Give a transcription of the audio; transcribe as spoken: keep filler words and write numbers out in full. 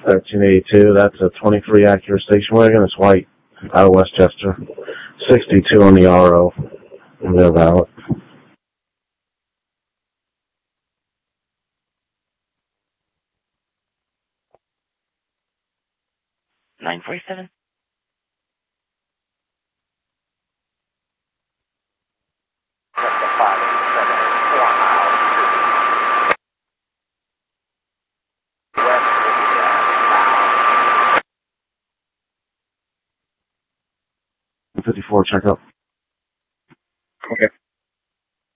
thirteen eighty-two. That's a twenty-three Acura station wagon. It's white, out of Westchester. sixty-two on the R O. And they're valid. nine forty-seven. fifty-four, check up. Okay.